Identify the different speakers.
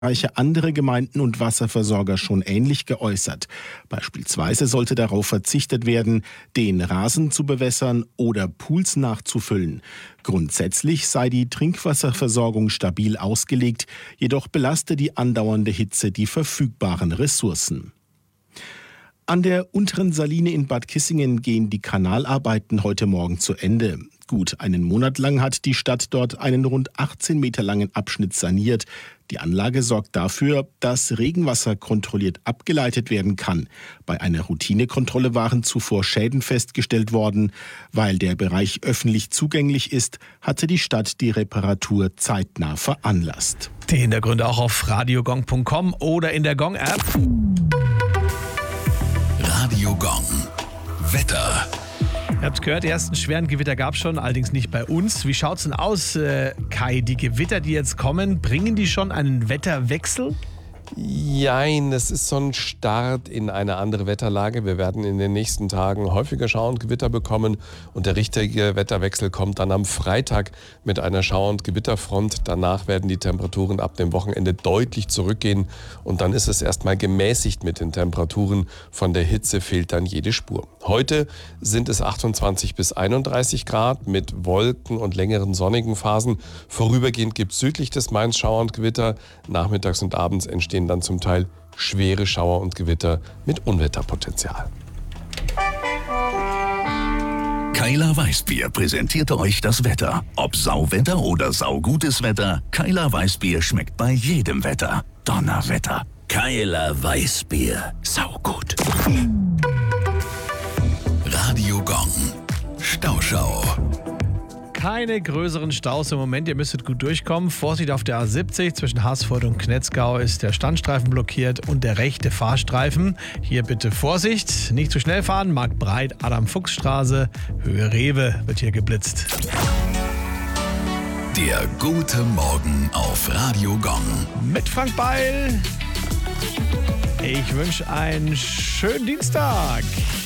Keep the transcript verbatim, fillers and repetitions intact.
Speaker 1: Reiche andere Gemeinden und Wasserversorger schon ähnlich geäußert. Beispielsweise sollte darauf verzichtet werden, den Rasen zu bewässern oder Pools nachzufüllen. Grundsätzlich sei die Trinkwasserversorgung stabil ausgelegt, jedoch belaste die andauernde Hitze die verfügbaren Ressourcen. An der unteren Saline in Bad Kissingen gehen die Kanalarbeiten heute Morgen zu Ende. Gut einen Monat lang hat die Stadt dort einen rund achtzehn Meter langen Abschnitt saniert. Die Anlage sorgt dafür, dass Regenwasser kontrolliert abgeleitet werden kann. Bei einer Routinekontrolle waren zuvor Schäden festgestellt worden. Weil der Bereich öffentlich zugänglich ist, hatte die Stadt die Reparatur zeitnah veranlasst.
Speaker 2: Die Hintergründe auch auf radiogong punkt com oder in der Gong-App.
Speaker 3: Radio Gong. Wetter.
Speaker 2: Ihr habt gehört, die ersten schweren Gewitter gab es schon, allerdings nicht bei uns. Wie schaut's denn aus, äh, Kai? Die Gewitter, die jetzt kommen, bringen die schon einen Wetterwechsel?
Speaker 4: Jein, es ist so ein Start in eine andere Wetterlage. Wir werden in den nächsten Tagen häufiger Schauer und Gewitter bekommen und der richtige Wetterwechsel kommt dann am Freitag mit einer Schauer- und Gewitterfront. Danach werden die Temperaturen ab dem Wochenende deutlich zurückgehen und dann ist es erstmal gemäßigt mit den Temperaturen. Von der Hitze fehlt dann jede Spur. Heute sind es achtundzwanzig bis einunddreißig Grad mit Wolken und längeren sonnigen Phasen. Vorübergehend gibt es südlich des Mains Schauer und Gewitter. Nachmittags und abends entstehen dann zum Teil schwere Schauer und Gewitter mit Unwetterpotenzial.
Speaker 3: Keiler Weißbier präsentierte euch das Wetter. Ob Sauwetter oder saugutes Wetter, Keiler Weißbier schmeckt bei jedem Wetter. Donnerwetter. Keiler Weißbier. Saugut. Radio Gong. Stauschau.
Speaker 2: Keine größeren Staus im Moment, ihr müsstet gut durchkommen. Vorsicht auf der A siebzig, zwischen Haßfurt und Knetzgau ist der Standstreifen blockiert und der rechte Fahrstreifen. Hier bitte Vorsicht, nicht zu schnell fahren. Marktbreit, Adam-Fuchs-Straße, Höhe Rewe wird hier geblitzt.
Speaker 3: Der gute Morgen auf Radio Gong.
Speaker 2: Mit Frank Beil. Ich wünsche einen schönen Dienstag.